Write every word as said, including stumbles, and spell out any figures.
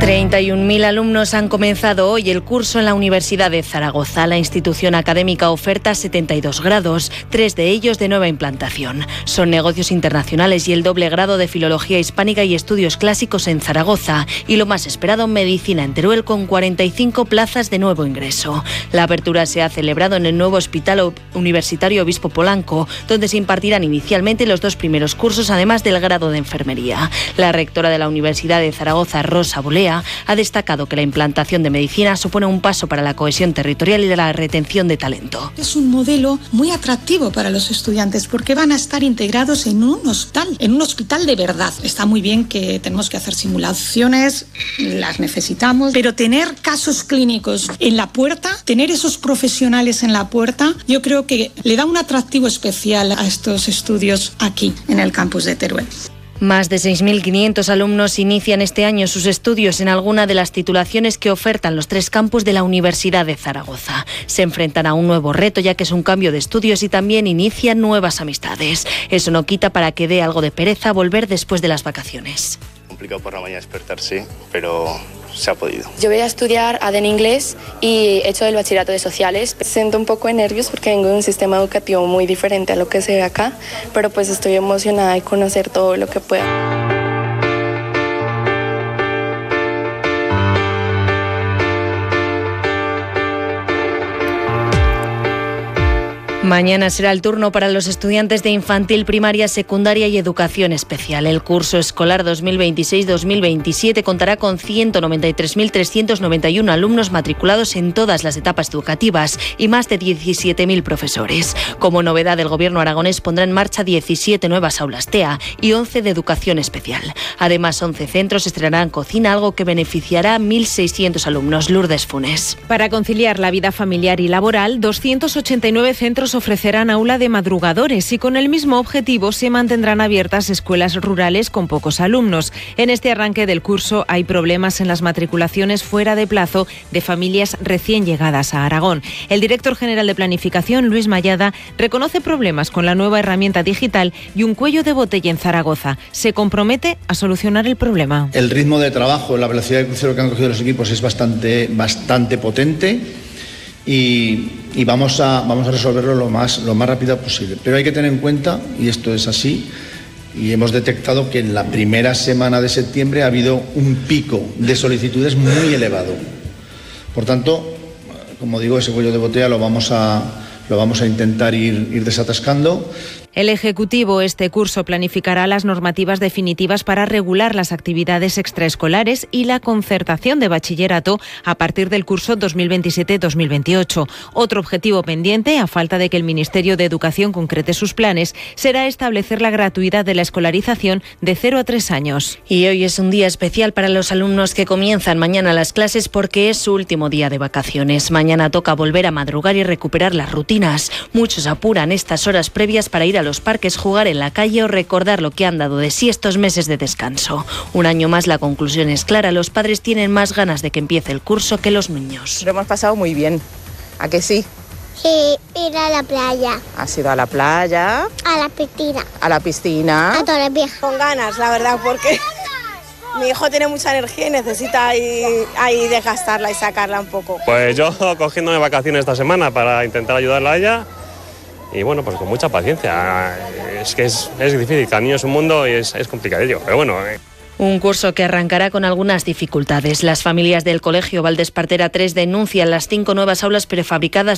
treinta y un mil alumnos han comenzado hoy el curso en la Universidad de Zaragoza. La institución académica oferta setenta y dos grados, tres de ellos de nueva implantación. Son negocios internacionales y el doble grado de Filología Hispánica y Estudios Clásicos en Zaragoza. Y lo más esperado, Medicina en Teruel, con cuarenta y cinco plazas de nuevo ingreso. La apertura se ha celebrado en el nuevo Hospital Universitario Obispo Polanco, donde se impartirán inicialmente los dos primeros cursos, además del grado de Enfermería. La rectora de la Universidad de Zaragoza, Rosa Bolea, ha destacado que la implantación de medicina supone un paso para la cohesión territorial y de la retención de talento. Es un modelo muy atractivo para los estudiantes porque van a estar integrados en un hospital, en un hospital de verdad. Está muy bien que tenemos que hacer simulaciones, las necesitamos, pero tener casos clínicos en la puerta, tener esos profesionales en la puerta, yo creo que le da un atractivo especial a estos estudios aquí, en el campus de Teruel. Más de seis mil quinientos alumnos inician este año sus estudios en alguna de las titulaciones que ofertan los tres campus de la Universidad de Zaragoza. Se enfrentan a un nuevo reto, ya que es un cambio de estudios y también inician nuevas amistades. Eso no quita para que dé algo de pereza volver después de las vacaciones. Complicado por la mañana despertarse, pero se ha podido. Yo voy a estudiar A D en inglés y he hecho el bachillerato de sociales. Siento un poco de nervios porque vengo de un sistema educativo muy diferente a lo que se ve acá, pero pues estoy emocionada de conocer todo lo que pueda. Mañana será el turno para los estudiantes de infantil, primaria, secundaria y educación especial. El curso escolar dos mil veintiséis dos mil veintisiete contará con ciento noventa y tres mil trescientos noventa y uno alumnos matriculados en todas las etapas educativas y más de diecisiete mil profesores. Como novedad, el Gobierno aragonés pondrá en marcha diecisiete nuevas aulas T E A y once de educación especial. Además, once centros estrenarán cocina, algo que beneficiará a mil seiscientos alumnos. Lourdes Funes. Para conciliar la vida familiar y laboral, doscientos ochenta y nueve centros ofrecerán aula de madrugadores y con el mismo objetivo se mantendrán abiertas escuelas rurales con pocos alumnos. En este arranque del curso hay problemas en las matriculaciones fuera de plazo de familias recién llegadas a Aragón. El director general de Planificación, Luis Mayada, reconoce problemas con la nueva herramienta digital y un cuello de botella en Zaragoza. Se compromete a solucionar el problema. El ritmo de trabajo, la velocidad de crucero que han cogido los equipos es bastante, bastante potente. Y, y vamos, a, vamos a resolverlo lo más, lo más rápido posible. Pero hay que tener en cuenta, y esto es así, y hemos detectado que en la primera semana de septiembre ha habido un pico de solicitudes muy elevado. Por tanto, como digo, ese cuello de botella lo vamos a, lo vamos a intentar ir, ir desatascando. El Ejecutivo este curso planificará las normativas definitivas para regular las actividades extraescolares y la concertación de bachillerato a partir del curso dos mil veintisiete dos mil veintiocho. Otro objetivo pendiente, a falta de que el Ministerio de Educación concrete sus planes, será establecer la gratuidad de la escolarización de cero a tres años. Y hoy es un día especial para los alumnos que comienzan mañana las clases porque es su último día de vacaciones. Mañana toca volver a madrugar y recuperar las rutinas. Muchos apuran estas horas previas para ir a los parques, jugar en la calle o recordar lo que han dado de sí estos meses de descanso. Un año más la conclusión es clara, los padres tienen más ganas de que empiece el curso que los niños. Lo hemos pasado muy bien, ¿a que sí? Sí, ir a la playa. ¿Has ido a la playa? A la piscina. ¿A la piscina? A Torre Vieja. Con ganas, la verdad, porque mi hijo tiene mucha energía y necesita ahí, ahí desgastarla y sacarla un poco. Pues yo cogiéndome vacaciones esta semana para intentar ayudarla a ella. Y bueno, pues con mucha paciencia. Es que es, es difícil, cada niño es un mundo y es, es complicadillo, pero bueno. Eh. Un curso que arrancará con algunas dificultades. Las familias del Colegio Valdespartera tres denuncian las cinco nuevas aulas prefabricadas